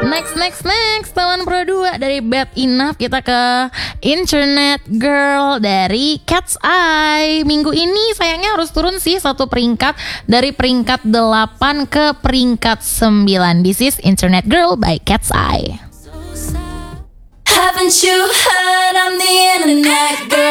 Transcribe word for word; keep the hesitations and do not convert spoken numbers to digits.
Next, next, next, teman Pro dua dari Bad Enough. Kita ke Internet Girl dari Cat's Eye. Minggu ini sayangnya harus turun sih satu peringkat, dari peringkat delapan ke peringkat sembilan. This is Internet Girl by Cat's Eye. Haven't you heard I'm the internet girl?